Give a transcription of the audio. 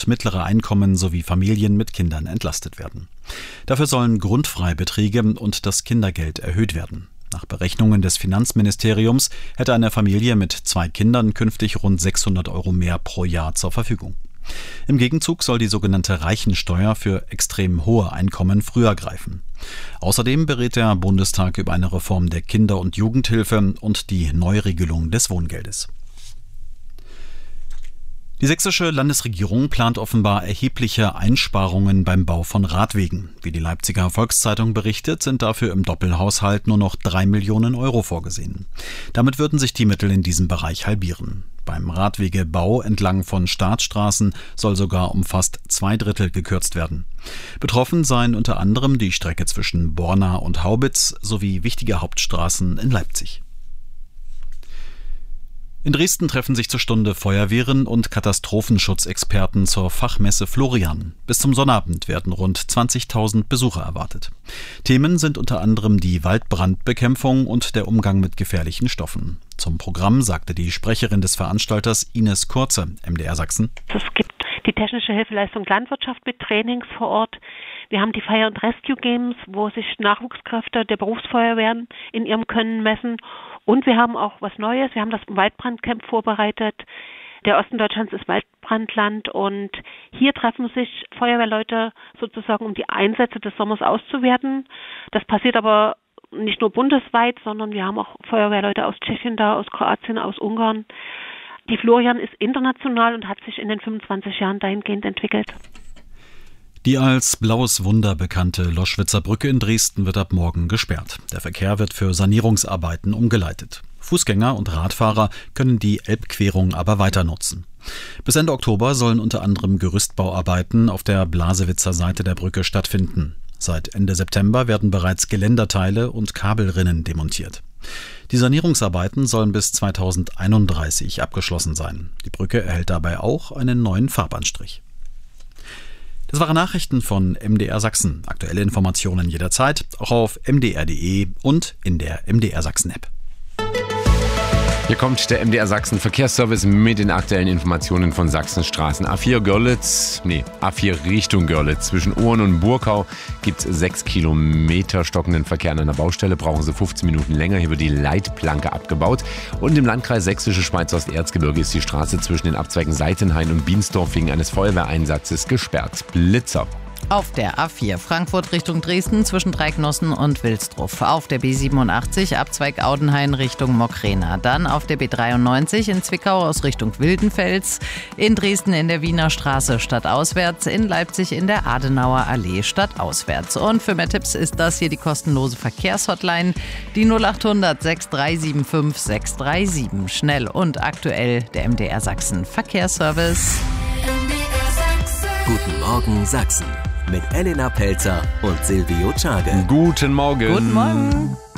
mittlere Einkommen sowie Familien mit Kindern entlastet werden. Dafür sollen Grundfreibeträge und das Kindergeld erhöht werden. Nach Berechnungen des Finanzministeriums hätte eine Familie mit 2 Kindern künftig rund 600 € mehr pro Jahr zur Verfügung. Im Gegenzug soll die sogenannte Reichensteuer für extrem hohe Einkommen früher greifen. Außerdem berät der Bundestag über eine Reform der Kinder- und Jugendhilfe und die Neuregelung des Wohngeldes. Die sächsische Landesregierung plant offenbar erhebliche Einsparungen beim Bau von Radwegen. Wie die Leipziger Volkszeitung berichtet, sind dafür im Doppelhaushalt nur noch 3 Millionen € vorgesehen. Damit würden sich die Mittel in diesem Bereich halbieren. Beim Radwegebau entlang von Staatsstraßen soll sogar um fast 2/3 gekürzt werden. Betroffen seien unter anderem die Strecke zwischen Borna und Haubitz sowie wichtige Hauptstraßen in Leipzig. In Dresden treffen sich zur Stunde Feuerwehren und Katastrophenschutzexperten zur Fachmesse Florian. Bis zum Sonnabend werden rund 20.000 Besucher erwartet. Themen sind unter anderem die Waldbrandbekämpfung und der Umgang mit gefährlichen Stoffen. Zum Programm sagte die Sprecherin des Veranstalters Ines Kurze, MDR Sachsen: Es gibt die technische Hilfeleistung Landwirtschaft mit Trainings vor Ort. Wir haben die Fire and Rescue Games, wo sich Nachwuchskräfte der Berufsfeuerwehren in ihrem Können messen. Und wir haben auch was Neues. Wir haben das Waldbrandcamp vorbereitet. Der Osten Deutschlands ist Waldbrandland und hier treffen sich Feuerwehrleute sozusagen, um die Einsätze des Sommers auszuwerten. Das passiert aber nicht nur bundesweit, sondern wir haben auch Feuerwehrleute aus Tschechien da, aus Kroatien, aus Ungarn. Die Florian ist international und hat sich in den 25 Jahren dahingehend entwickelt. Die als Blaues Wunder bekannte Loschwitzer Brücke in Dresden wird ab morgen gesperrt. Der Verkehr wird für Sanierungsarbeiten umgeleitet. Fußgänger und Radfahrer können die Elbquerung aber weiter nutzen. Bis Ende Oktober sollen unter anderem Gerüstbauarbeiten auf der Blasewitzer Seite der Brücke stattfinden. Seit Ende September werden bereits Geländerteile und Kabelrinnen demontiert. Die Sanierungsarbeiten sollen bis 2031 abgeschlossen sein. Die Brücke erhält dabei auch einen neuen Farbanstrich. Das waren Nachrichten von MDR Sachsen. Aktuelle Informationen jederzeit, auch auf mdr.de und in der MDR Sachsen App. Hier kommt der MDR Sachsen Verkehrsservice mit den aktuellen Informationen von Sachsens Straßen. A4 Richtung Görlitz. Zwischen Ohren und Burkau gibt es 6 Kilometer stockenden Verkehr an einer Baustelle. Brauchen Sie 15 Minuten länger. Hier wird die Leitplanke abgebaut. Und im Landkreis Sächsische Schweiz Osterzgebirge ist die Straße zwischen den Abzweigen Seitenhain und Biensdorf wegen eines Feuerwehreinsatzes gesperrt. Blitzer. Auf der A4 Frankfurt Richtung Dresden zwischen Dreiknossen und Wilsdruff. Auf der B87 Abzweig Audenhain Richtung Mockrena. Dann auf der B93 in Zwickau aus Richtung Wildenfels. In Dresden in der Wiener Straße stadtauswärts. In Leipzig in der Adenauer Allee stadtauswärts. Und für mehr Tipps ist das hier die kostenlose Verkehrshotline. Die 0800 6375 637. Schnell und aktuell der MDR Sachsen Verkehrsservice. Guten Morgen Sachsen mit Elena Pelzer und Silvio Czage. Guten Morgen. Guten Morgen.